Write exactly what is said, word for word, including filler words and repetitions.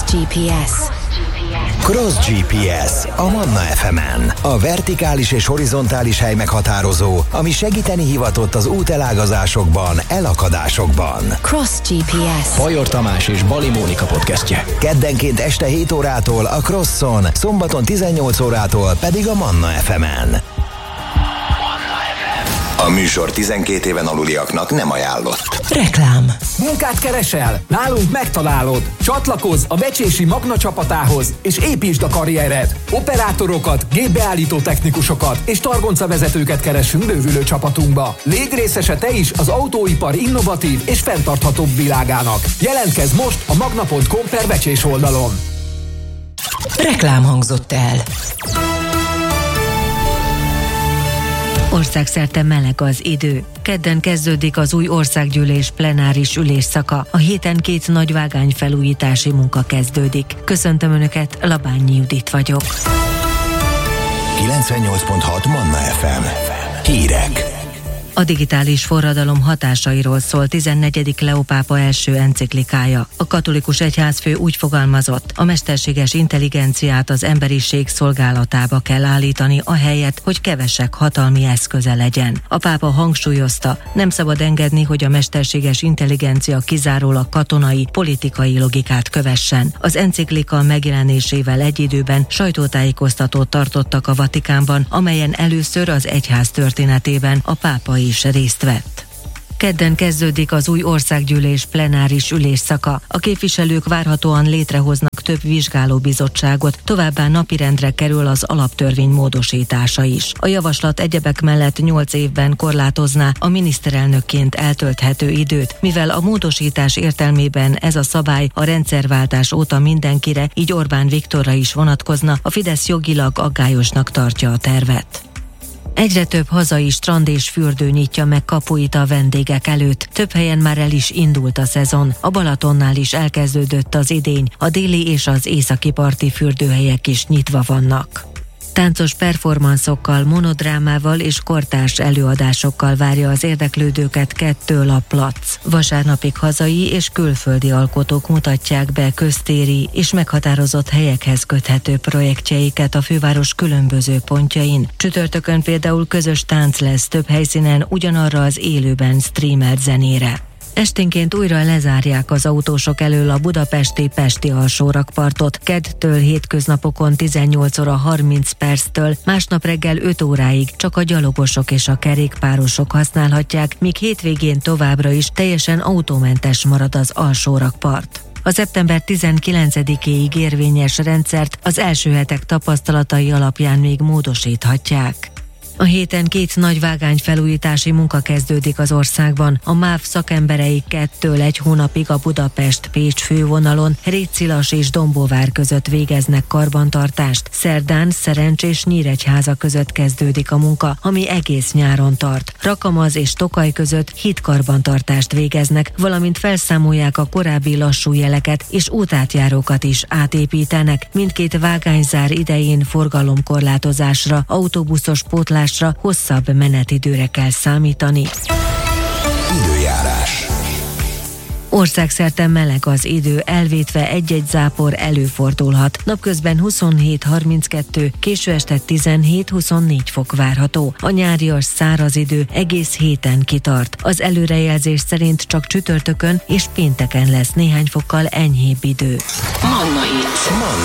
gé pé es. Cross gé pé es a Manna ef emen. A vertikális és horizontális hely meghatározó, ami segíteni hivatott az útelágazásokban, elakadásokban. Cross gé pé es. Bajor Tamás és Bali Mónika podcastje. Keddenként este hét órától a Crosson, szombaton tizennyolc órától pedig a Manna ef emen. A műsor tizenkét éven aluliaknak nem ajánlott. Reklám. Munkát keresel? Nálunk megtalálod. Csatlakozz a Becsési Magna csapatához, és építsd a karriered. Operátorokat, gépbeállító technikusokat és targoncavezetőket keresünk bővülő csapatunkba. Légy részese te is az autóipar innovatív és fenntarthatóbb világának. Jelentkezz most a magna pont com per Becsés oldalon. Reklám hangzott el. Országszerte meleg az idő. Kedden kezdődik az új országgyűlés plenáris ülésszaka. A héten két nagy vágányfelújítási munka kezdődik. Köszöntöm Önöket, Labányi Judit vagyok. kilencvennyolc pont hat Manna ef em. Hírek. A digitális forradalom hatásairól szól tizennegyedik Leó pápa első enciklikája. A katolikus egyházfő úgy fogalmazott, a mesterséges intelligenciát az emberiség szolgálatába kell állítani, ahelyett, hogy kevesek hatalmi eszköze legyen. A pápa hangsúlyozta, nem szabad engedni, hogy a mesterséges intelligencia kizárólag katonai, politikai logikát kövessen. Az enciklika megjelenésével egy időben sajtótájékoztatót tartottak a Vatikánban, amelyen először az egyház történetében a pápa is részt vett. Kedden kezdődik az új országgyűlés plenáris ülésszaka. A képviselők várhatóan létrehoznak több vizsgálóbizottságot, továbbá napirendre kerül az alaptörvény módosítása is. A javaslat egyebek mellett nyolc évben korlátozná a miniszterelnökként eltölthető időt, mivel a módosítás értelmében ez a szabály a rendszerváltás óta mindenkire, így Orbán Viktorra is vonatkozna, a Fidesz jogilag aggályosnak tartja a tervet. Egyre több hazai strand és fürdő nyitja meg kapuit a vendégek előtt. Több helyen már el is indult a szezon. A Balatonnál is elkezdődött az idény, a déli és az északi parti fürdőhelyek is nyitva vannak. Táncos performanszokkal, monodrámával és kortárs előadásokkal várja az érdeklődőket Kettő a Plac. Vasárnapig hazai és külföldi alkotók mutatják be köztéri és meghatározott helyekhez köthető projektjeiket a főváros különböző pontjain. Csütörtökön például közös tánc lesz több helyszínen ugyanarra az élőben streamelt zenére. Esténként újra lezárják az autósok elől a budapesti Pesti alsórakpartot. Keddtől hétköznapokon tizennyolc óra harminc perctől, másnap reggel öt óráig csak a gyalogosok és a kerékpárosok használhatják, míg hétvégén továbbra is teljesen autómentes marad az alsórakpart. A szeptember tizenkilencedikéig érvényes rendszert az első hetek tapasztalatai alapján még módosíthatják. A héten két nagy vágányfelújítási munka kezdődik az országban. A MÁV szakemberei kettől egy hónapig a Budapest-Pécs fővonalon Rétszilas és Dombóvár között végeznek karbantartást. Szerdán Szerencs és Nyíregyháza között kezdődik a munka, ami egész nyáron tart. Rakamaz és Tokaj között hídkarbantartást végeznek, valamint felszámolják a korábbi lassú jeleket és útátjárókat is átépítenek. Mindkét vágányzár idején forgalomkorlátozásra, autóbuszos pótlásra, hosszabb menetidőre kell számítani. Időjárás. Országszerte meleg az idő, elvétve egy-egy zápor előfordulhat. Napközben huszonhét harminckettő, késő este tizenhét huszonnégy fok várható. A nyárias száraz idő egész héten kitart. Az előrejelzés szerint csak csütörtökön és pénteken lesz néhány fokkal enyhébb idő. Manna Hits.